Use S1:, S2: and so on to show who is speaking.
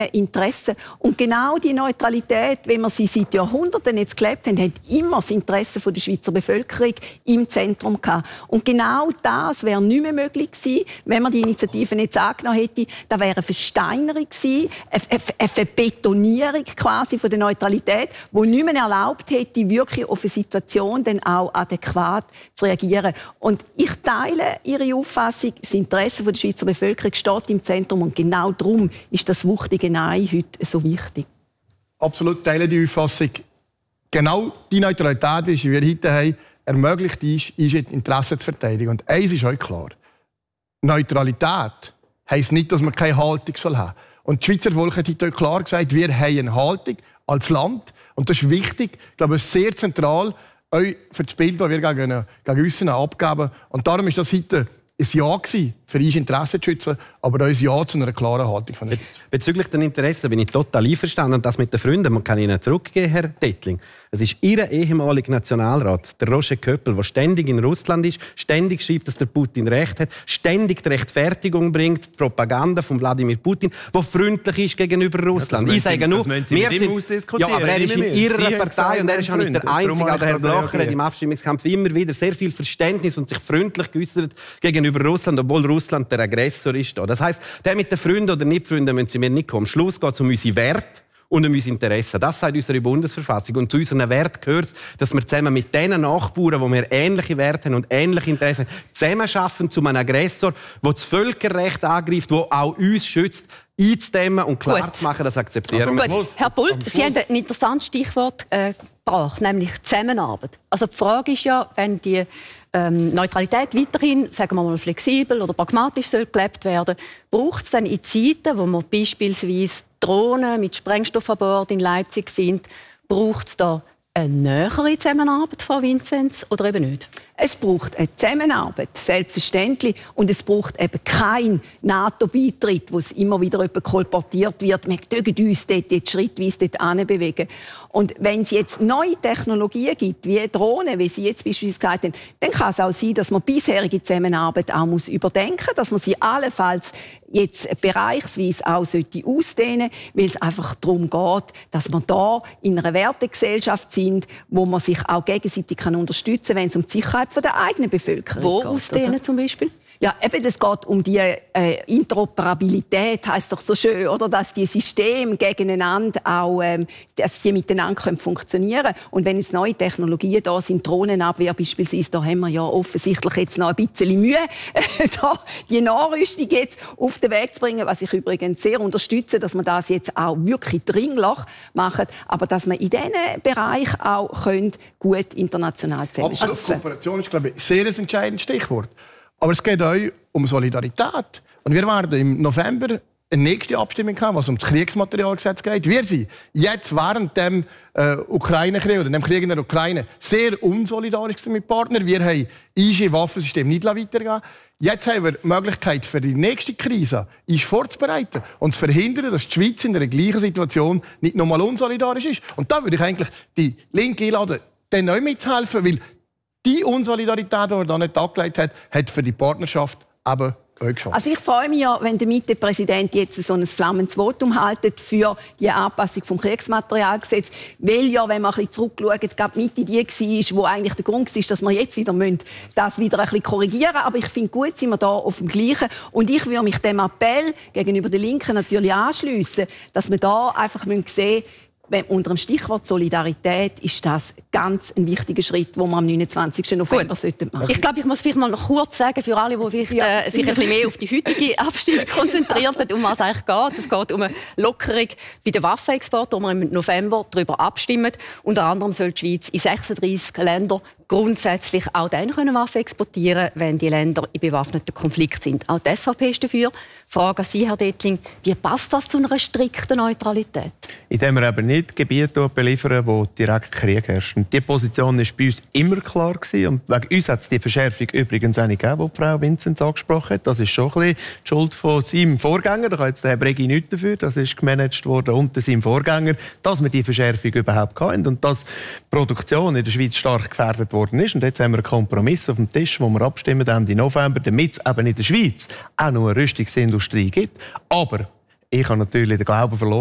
S1: Interessen. Und genau die Neutralität, wenn wir sie seit Jahrhunderten jetzt gelebt haben, hat immer das Interesse der Schweizer Bevölkerung im Zentrum gehabt. Und genau das wäre nicht mehr möglich gewesen, wenn man die Initiative nicht angenommen hätte. Da wäre eine Versteinerung gewesen, eine Verbetonierung quasi von der Neutralität, die nicht mehr erlaubt hätte, wirklich auf eine Situation dann auch adäquat zu reagieren. Und ich teile Ihre Auffassung, das Interesse der Schweizer Bevölkerung steht im Zentrum und genau darum ist das wichtige Nein heute so wichtig.
S2: Absolut teile die Auffassung. Genau die Neutralität, wie wir heute haben, ermöglicht ist Interessen zu verteidigen. Und eins ist euch klar. Neutralität heisst nicht, dass man keine Haltung haben soll. Und die Schweizer Volk hat heute klar gesagt, wir haben eine Haltung als Land. Und das ist wichtig. Ich glaube, es ist sehr zentral für das Bild, das wir gegen uns abgeben. Und darum ist das heute ein Ja gewesen, für uns Interessen zu schützen, aber auch ein Ja zu einer klaren Haltung von der Schweiz.
S3: Bezüglich der Interessen bin ich total einverstanden. Und das mit den Freunden, man kann Ihnen zurückgeben, Herr Dettling. Es ist Ihr ehemaliger Nationalrat, der Roger Köppel, der ständig in Russland ist, ständig schreibt, dass der Putin Recht hat, ständig die Rechtfertigung bringt, die Propaganda von Wladimir Putin, der freundlich ist gegenüber Russland.
S4: Ja,
S3: ich sage nur, wir sind, ja, aber er ist in Ihrer Partei und er ist auch nicht der Einzige. Der Herr Blocher hat im Abstimmungskampf immer wieder sehr viel Verständnis und sich freundlich geäußert gegenüber Russland, obwohl Russland der Aggressor ist. Das heisst, der mit den Freunden oder Nicht-Freunden müssen Sie mir nicht kommen. Am Schluss geht es um unsere Werte und um unsere Interessen. Das sagt unsere Bundesverfassung. Und zu unseren Werten gehört es, dass wir zusammen mit den Nachbarn, wo wir ähnliche Werte haben und ähnliche Interessen haben, zusammenarbeiten zu einem Aggressor, der das Völkerrecht angreift, der auch uns schützt, einzudämmen und klar zu machen, das akzeptieren wir.
S5: Gut. Herr Bult, Sie haben ein interessantes Stichwort gebracht, nämlich Zusammenarbeit. Also die Frage ist ja, wenn die Neutralität weiterhin, sagen wir mal, flexibel oder pragmatisch soll gelebt werden, braucht es dann in Zeiten, wo man beispielsweise Drohnen mit Sprengstoff an Bord in Leipzig findet, braucht es da eine nähere Zusammenarbeit, Frau Vinzenz, oder eben nicht?
S1: Es braucht eine Zusammenarbeit, selbstverständlich. Und es braucht eben keinen NATO-Beitritt, wo es immer wieder kolportiert wird. Wir dürfen uns dort jetzt schrittweise dorthin bewegen. Und wenn es jetzt neue Technologien gibt, wie Drohnen, wie Sie jetzt beispielsweise gesagt haben, dann kann es auch sein, dass man bisherige Zusammenarbeit auch überdenken muss, dass man sie allenfalls jetzt bereichsweise auch ausdehnen sollte, weil es einfach darum geht, dass wir da in einer Wertegesellschaft sind, wo man sich auch gegenseitig unterstützen kann, wenn es um die Sicherheit der eigenen Bevölkerung
S5: geht.
S1: Wo
S5: ausdehnen zum Beispiel?
S1: Ja, eben, es geht um die Interoperabilität, heisst doch so schön, oder? Dass die Systeme gegeneinander auch, dass die miteinander funktionieren können. Und wenn jetzt neue Technologien da sind, Drohnenabwehr beispielsweise, da haben wir ja offensichtlich jetzt noch ein bisschen Mühe, da die Nachrüstung jetzt auf den Weg zu bringen, was ich übrigens sehr unterstütze, dass man das jetzt auch wirklich dringlich macht, aber dass man in diesen Bereich auch gut international zusammenarbeiten.
S2: Absolut, Kooperation ist, glaube ich, ein sehr entscheidendes Stichwort. Aber es geht auch um Solidarität. Und wir werden im November eine nächste Abstimmung haben, was um das Kriegsmaterialgesetz geht. Wir sind jetzt während dem Ukraine-Krieg oder dem Krieg in der Ukraine sehr unsolidarisch mit Partnern. Wir haben IG-Waffensystem nicht weitergegeben. Jetzt haben wir die Möglichkeit, für die nächste Krise vorzubereiten und zu verhindern, dass die Schweiz in der gleichen Situation nicht nochmal unsolidarisch ist. Und da würde ich eigentlich die Linke einladen, dann neu mitzuhelfen, weil die Unsolidarität, die er da nicht angelegt hat, hat für die Partnerschaft eben euch geschaffen.
S1: Also ich freue mich ja, wenn der Mitte-Präsident jetzt so ein flammendes Votum haltet für die Anpassung vom Kriegsmaterialgesetz, weil ja, wenn man ein bisschen zurückschaut, gerade Mitte die war, wo eigentlich der Grund war, dass wir jetzt wieder das wieder ein bisschen korrigieren müssen. Aber ich finde gut, sind wir da auf dem Gleichen. Und ich würde mich dem Appell gegenüber den Linken natürlich anschliessen, dass wir da einfach sehen müssen, unter dem Stichwort Solidarität ist das ganz ein wichtiger Schritt, den wir am 29. November machen sollten.
S5: Ich glaube, ich muss vielleicht mal noch kurz sagen, für alle, die sich ein bisschen mehr auf die heutige Abstimmung konzentriert haben, um was es eigentlich geht. Es geht um eine Lockerung bei den Waffenexporten, wo wir im November darüber abstimmen. Unter anderem soll die Schweiz in 36 Länder grundsätzlich auch dann Waffen exportieren, wenn die Länder in bewaffneten Konflikt sind. Auch die SVP ist dafür. Frage an Sie, Herr Dettling, wie passt das zu einer strikten Neutralität?
S4: Indem wir eben nicht Gebiete beliefern, wo direkt Krieg herrscht. Und diese Position war bei uns immer klar gewesen. Und wegen uns hat es die Verschärfung übrigens auch nicht gegeben, die Frau Vinzenz angesprochen hat. Das ist schon ein bisschen die Schuld von seinem Vorgänger. Da kann jetzt der Herr Bregi nichts dafür. Das ist gemanagt worden unter seinem Vorgänger, dass wir die Verschärfung überhaupt hatten und dass die Produktion in der Schweiz stark gefährdet worden ist. Und jetzt haben wir einen Kompromiss auf dem Tisch, wo wir abstimmen Ende November, damit es eben in der Schweiz auch noch eine Rüstungsindustrie gibt. Aber Ich habe natürlich den Glauben verloren.